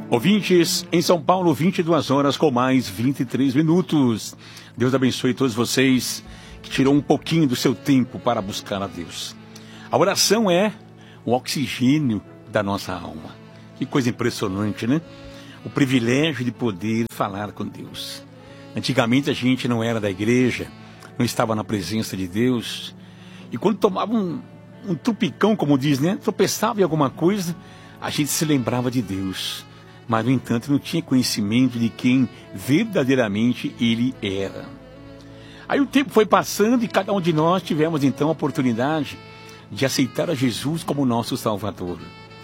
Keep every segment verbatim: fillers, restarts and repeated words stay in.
Ouvintes, em São Paulo, vinte e duas horas com mais vinte e três minutos. Deus abençoe todos vocês que tirou um pouquinho do seu tempo para buscar a Deus. A oração é o oxigênio da nossa alma. Que coisa impressionante, né? O privilégio de poder falar com Deus. Antigamente a gente não era da igreja, não estava na presença de Deus. E quando tomava um, um trupicão, como diz, né? Tropeçava em alguma coisa, a gente se lembrava de Deus. Mas, no entanto, não tinha conhecimento de quem verdadeiramente ele era. Aí o tempo foi passando e cada um de nós tivemos, então, a oportunidade de aceitar a Jesus como nosso Salvador.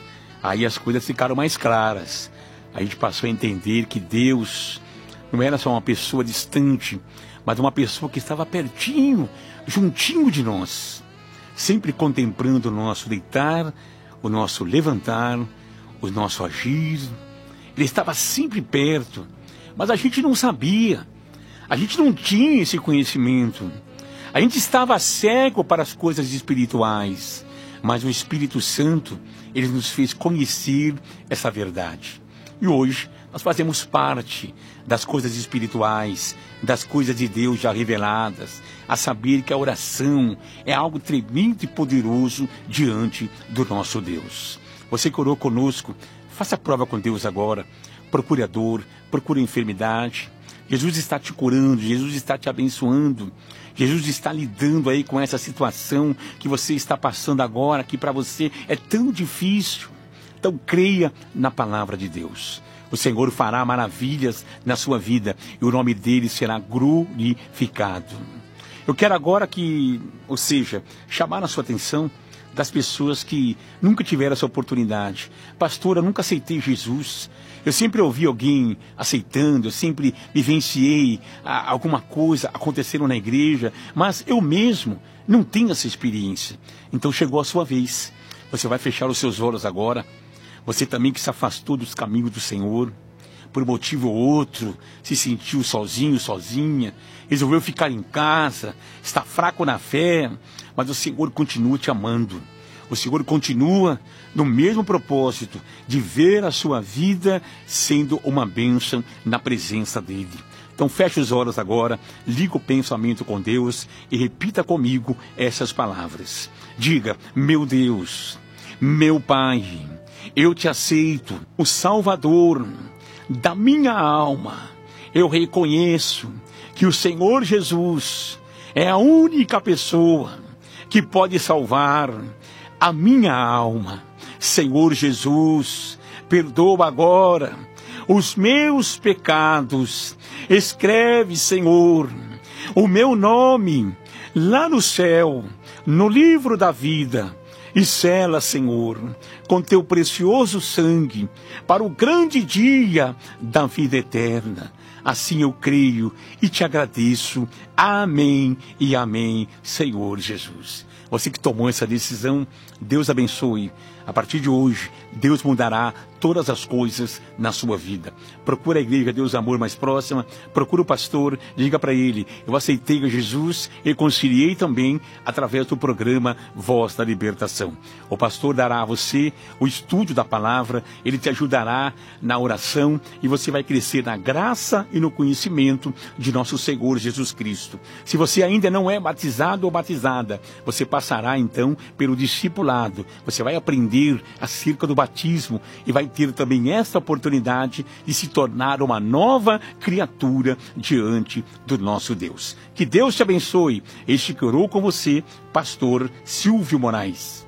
Aí as coisas ficaram mais claras. A gente passou a entender que Deus não era só uma pessoa distante, mas uma pessoa que estava pertinho, juntinho de nós, sempre contemplando o nosso deitar, o nosso levantar, o nosso agir. Ele estava sempre perto, mas a gente não sabia, a gente não tinha esse conhecimento. A gente estava cego para as coisas espirituais, mas o Espírito Santo, ele nos fez conhecer essa verdade. E hoje nós fazemos parte das coisas espirituais, das coisas de Deus já reveladas, a saber que a oração é algo tremendo e poderoso diante do nosso Deus. Você que orou conosco, faça a prova com Deus agora. Procure a dor, procure a enfermidade. Jesus está te curando, Jesus está te abençoando. Jesus está lidando aí com essa situação que você está passando agora, que para você é tão difícil. Então creia na palavra de Deus. O Senhor fará maravilhas na sua vida e o nome dele será glorificado. Eu quero agora que, ou seja, chamar a sua atenção das pessoas que nunca tiveram essa oportunidade. Pastor, eu nunca aceitei Jesus. Eu sempre ouvi alguém aceitando, eu sempre vivenciei ah, alguma coisa acontecendo na igreja, mas eu mesmo não tenho essa experiência. Então chegou a sua vez. Você vai fechar os seus olhos agora. Você também que se afastou dos caminhos do Senhor, por um motivo ou outro, se sentiu sozinho, sozinha, resolveu ficar em casa, está fraco na fé, mas o Senhor continua te amando. O Senhor continua no mesmo propósito de ver a sua vida sendo uma bênção na presença dEle. Então feche os olhos agora, liga o pensamento com Deus e repita comigo essas palavras. Diga: meu Deus, meu Pai, eu te aceito, o Salvador da minha alma. Eu reconheço que o Senhor Jesus é a única pessoa que pode salvar a minha alma. Senhor Jesus, perdoa agora os meus pecados. Escreve, Senhor, o meu nome lá no céu, no livro da vida. E sela, Senhor, com teu precioso sangue, para o grande dia da vida eterna. Assim eu creio e te agradeço. Amém e amém, Senhor Jesus. Você que tomou essa decisão, Deus abençoe. A partir de hoje, Deus mudará todas as coisas na sua vida. Procura a igreja Deus Amor mais próxima, procura o pastor, diga para ele: eu aceitei a Jesus e reconciliei também através do programa Voz da Libertação. O pastor dará a você o estudo da palavra, ele te ajudará na oração e você vai crescer na graça e no conhecimento de nosso Senhor Jesus Cristo. Se você ainda não é batizado ou batizada, você passará então pelo discipulado, você vai aprender acerca do batismo e vai ter também essa oportunidade de se tornar uma nova criatura diante do nosso Deus. Que Deus te abençoe. Este que orou com você, pastor Silvio Moraes.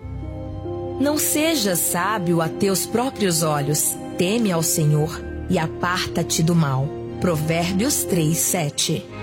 Não sejas sábio a teus próprios olhos. Teme ao Senhor e aparta-te do mal. Provérbios três, sete.